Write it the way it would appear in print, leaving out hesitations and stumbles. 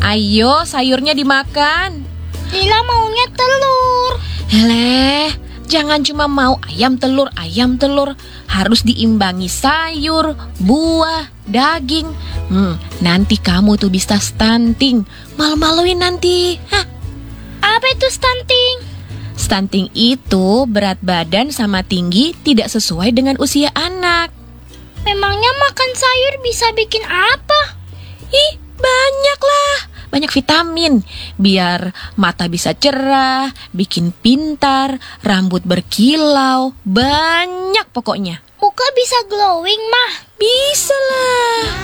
Ayo, sayurnya dimakan. Lila maunya telur. Heleh, jangan cuma mau ayam telur. Harus diimbangi sayur, buah, daging. Nanti kamu tuh bisa stunting. Malu-maluin nanti. Apa itu stunting? Stunting itu berat badan sama tinggi tidak sesuai dengan usia anak. Memangnya makan sayur bisa bikin apa? Banyak lah. Banyak vitamin. Biar mata bisa cerah, bikin pintar, rambut berkilau. Banyak pokoknya. Muka bisa glowing, Mah. Bisa lah.